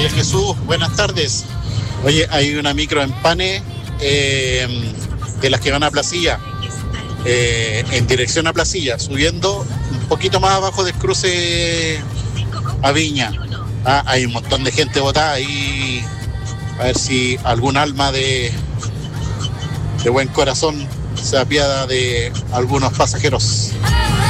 María Jesús, buenas tardes. Oye, hay una micro en Pane de las que van a Placilla, en dirección a Placilla, subiendo un poquito más abajo del cruce a Viña. Hay un montón de gente botada ahí, a ver si algún alma de buen corazón se apiada de algunos pasajeros.